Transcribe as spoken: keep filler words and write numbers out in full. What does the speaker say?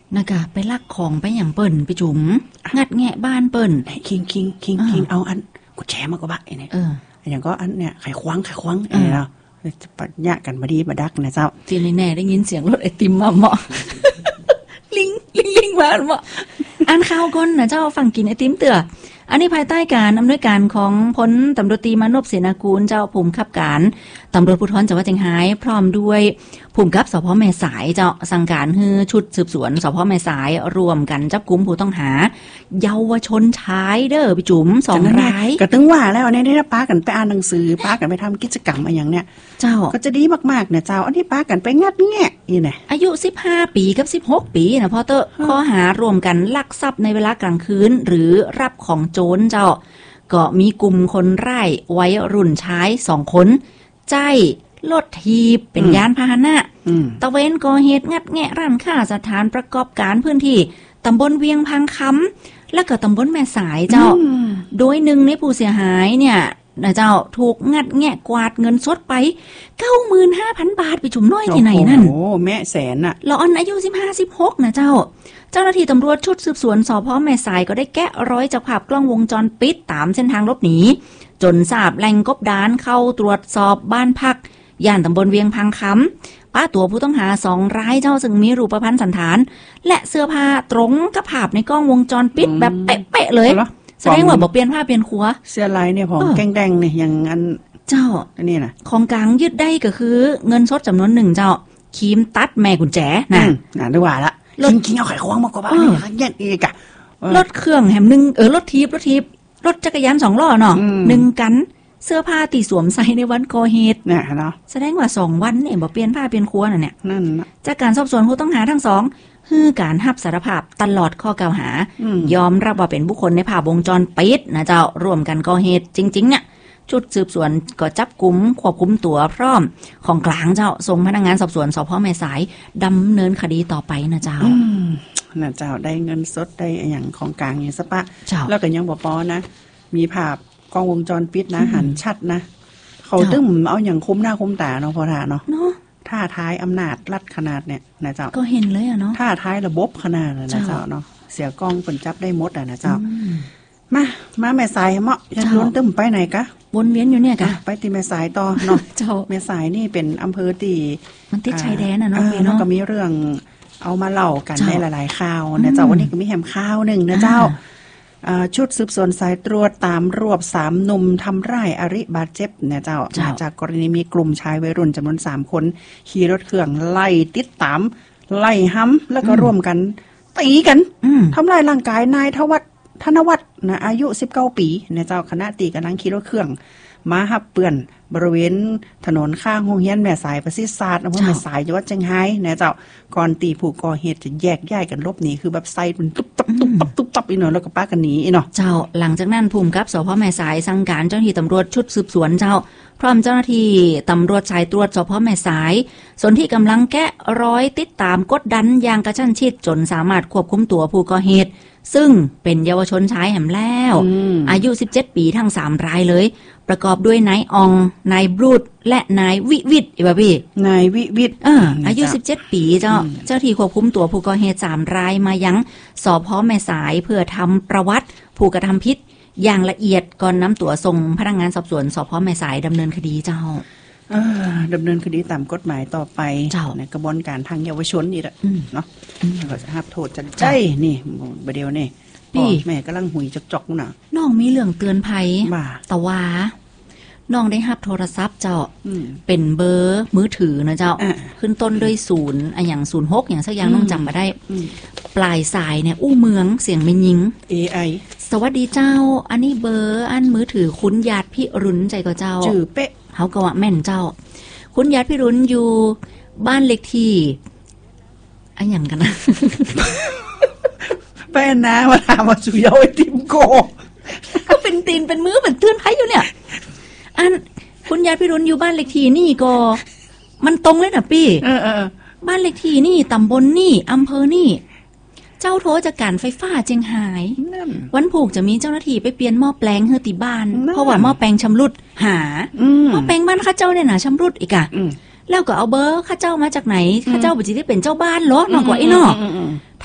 นะคะไปลักของไปอย่างเปิ้นไปจุ๋มงัดแงะบ้านเปิ้นคิงคิงคิงคิงเอาอันกูแชร์มาก็บ้าไอ้เนี่ยอย่างก็อันเนี่ยไขควงไขควงไอ้เนาะจะปัญญากันมาดีมาดักนะเจ้าทีนี้แน่ได้ยินเสียงรถไอติมมาเหมาะลิงลิงลิงมาเหมาะอ่านข่าวก่อนนะเจ้าฟังกินไอติมเตืออันนี้ภายใต้การอำนวยการของพลตำรวจตรีมานพเสนากูลเจ้าผู้บังคับการตำรวจภูธรจังหวัดเชียงรายพร้อมด้วยผู้กำกับสพ.แม่สายเจ้าสั่งการให้ชุดสืบสวนสพ.แม่สายรวมกันจับกุมผู้ต้องหาเยาวชนชายเด้อพี่จุ๋มสองรายก็ถึงว่าแล้วเนี่ยได้ป้ากันไปอ่านหนังสือป้ากันไปทำกิจกรรมอะไรอย่างเนี้ยเจ้าก็จะดีมากๆเนี่ยเจ้าอันนี้ป้ากันไปงัดแงะอีเนี่ยอายุสิบห้าปีกับสิบหกปีนะพ่อเตอข้อหารวมกันลักทรัพย์ในเวลากลางคืนหรือรับของโจรเจ้าก็มีกลุ่มคนไร้วัยรุ่นชายสองคนใจรถทีบเป็นยานพาหนะตะเวนก่อเหตุงัดแงะร้านค้าสถานประกอบการพื้นที่ตำบลเวียงพังคำและก็ตำบลแม่สายเจ้าโดยหนึ่งในผู้เสียหายเนี่ยนะเจ้าถูกงัดแงะกวาดเงินสดไป เก้าหมื่นห้าพัน บาทไปจุ่มน้อยที่ไหนนั่นโอ้แม่แสนน่ะละอ่อนอายุสิบห้า สิบหกนะเจ้าเจ้าหน้าที่ตำรวจชุดสืบสวนสพ.แม่สายก็ได้แกะรอยจากภาพกล้องวงจรปิดตามเส้นทางหลบหนีจนทราบแหล่งกบดานเข้าตรวจสอบบ้านพักย่านตำบลเวียงพังคำป้าตัวผู้ต้องหาสองรายเจ้าซึ่งมีรูปพรรณสันฐานและเสื้อผ้าตรงกับภาพในกล้องวงจรปิดแบบเป๊ะๆเลยแสดงว่าบอกเปลี่ยนผ้าเปลี่ยนครัวเสื้อลายเนี่ยผมแกงแดงเนี่ยอย่างอันเจ้าอันนี้นะของกลางยึดได้ก็คือเงินสดจำนวนหนึ่งเจ้าครีมตัดแม่กุญแจนะน่าได้ว่าละรถกินเอาไข่ควงมากกว่าบ้านเนี่ยแย่อีกอะรถเครื่องแหมหนึ่งเออรถทีบรถทีบรถจักรยานสองล้อเนาะหนึ่งกันเสื้อผ้าตีสวมใส่ในวันก่อเหตุเนี่ยเนาะแสดงว่าสองวันเนี่ยบอกเปลี่ยนผ้าเปลี่ยนครัวน่ะเนี่ยนั่นจากการสอบสวนผู้ต้องหาทั้งสองฮือการรับสารภาพตลอดข้อกล่าวหายอมรับว่าเป็นบุคคลในภาพวงจรปิดนะเจ้าร่วมกันก่อเหตุจริงๆเนี่ยชุดสืบสวนก็จับกุมควบคุมตัวพร้อมของกลางเจ้าส่งพนักงานสอบสวนสพ.แม่สายดำเนินคดีต่อไปนะเจ้าน่ะเจ้าได้เงินสดได้อย่างของกลางอย่างสปะแล้วก็ยังบ่พอนะมีภาพกล้องวงจรปิดนะหันชัดนะเขาตึ้มเอาอย่างคุ้มหน้าคุ้มตาเนาะพอท่าเนาะท่าท้ายอำนาจรัดขนาดเนี่ยนะเจ้าก็เห็นเลยอะเนาะท่าท้ายระบบขนาดเลยนะเจ้าเนาะเสียกล้องผลจับได้หมดอ่ะนะเจ้ามามาแม่สายเหมาะจะล้วนตึ้มไปไหนกะวนเวียนอยู่เนี่ยกะไปที่แม่สายต่อเนาะเจ้าแม่สายนี่เป็นอำเภอตีมันติดชายแดนอ่ะเนาะเนาะก็มีเรื่องเอามาเล่ากันในหลายๆข่าวนะเจ้าวันนี้ก็มีแหมข่าวหนึ่งนะเจ้าชุดสืบสวนสายตรวจตามรวบสามหนุ่มทำร้ายอริบาดเจ็บเนี่ยเจ้ามาจากกรณีมีกลุ่มชายวัยรุ่นจำนวนสามคนขี่รถเครื่องไล่ติดตามไล่ห้ำแล้วก็ร่วมกันตีกันทำลายร่างกายนายทวัฒน์ธนวัฒน์นะอายุสิบเก้าปีเนี่ยเจ้าคณะตีกำลังขี่รถเครื่องมาหับเปื่อนบริเวณถนนข้างโรงเรียนแม่สายประสิทธิ์ศาสตร์อำเภอแม่สายจังหวัดเชียงรายเนี่ยเจ้าก่อนตีผู้ก่อเหตุจะแยกย้ายกันลบหนีคือแบบไซมันตุ๊บตับตุ๊บตับตุ๊บตับอีกหน่อยแล้วก็ป้ากันหนีอีกเนาะเจ้าหลังจากนั้นภูมิกับสพ.แม่สายสั่งการเจ้าหน้าที่ตำรวจชุดสืบสวนเจ้าพร้อมเจ้าหน้าที่ตำรวจสายตรวจสพ.แม่สายส่วนที่กำลังแกะรอยติดตามกดดันอย่างกระชั้นชิดจนสามารถควบคุมตัวผู้ก่อเหตุซึ่งเป็นเยาวชนชายแห่มแล้วอายุสิบเจ็ดปีทั้งสามรายเลยประกอบด้วยนายอองนายบรูดและนายวิวิทย์อีบ่พี่นายวิวิทย์เอออายุสิบเจ็ดปีเจ้าเจ้าที่ควบคุมตัวผู้ก่อเหตุสามรายมายังสพ.แม่สายเพื่อทำประวัติผู้กระทำผิดอย่างละเอียดก่อนนำตัวส่งพนักงานสอบสวนสพ.แม่สายดำเนินคดีเจ้าดำเนินคดีตามกฎหมายต่อไปในกระบวนการทางเยาวชนนี่แหละเนาะแล้วก็จะรับโทษจันใจนี่ประเดี๋ยวนี่พี่แม่กำลังหุยจอกๆน่ะน้องมีเรื่องเตือนภัยแต่ว่าน้องได้รับโทรศัพท์เจ้าเป็นเบอร์มือถือนะเจ้าขึ้นต้นด้วยศูนย์อะอย่างศูนย์หกอย่างสักอย่างน้องจำมาได้ปลายสายเนี่ยอู้เมืองเสียงไม่ยิงเอ ไอสวัสดีเจ้าอันนี้เบอร์อันมือถือคุณญาติพี่รุนใจก็เจ้าจื่อเป๊ะเขาก็ว่าแม่นเจ้าคุณญาติพี่รุนอยู่บ้านเลขที่อันอย่างกันนะแป้นนะมาถามมาสุยาวไอติมโกก็เป็นตีนเป็นมือเหมือนเตือนภัยอยู่เนี่ยอันคุณญาติพี่รุนอยู่บ้านเลขที่นี่ก็มันตรงเลยนะพี่เออเออบ้านเลขที่นี่ตำบลนี่อำเภอนี่เจ้าโทรจากการไฟฟ้าเจียงไฮ้วันผูกจะมีเจ้าหน้าที่ไปเปลี่ยนหม้อแปลงเฮอติบ้านเพราะว่าหม้อแปลงชำรุดหาหม้อแปลงบ้านข้าเจ้าเนี่ยนะชำรุดอีกอะแล้วก็เอาเบอร์ข้าเจ้ามาจากไหนข้าเจ้าบุจิได้เป็นเจ้าบ้านเหรอน้องกว่าไอ้น้อ